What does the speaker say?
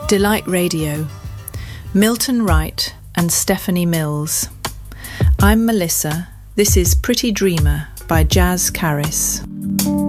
Delight Radio, Milton Wright and Stephanie Mills. I'm Melissa. This is Pretty Dreamer by Jazz Caris.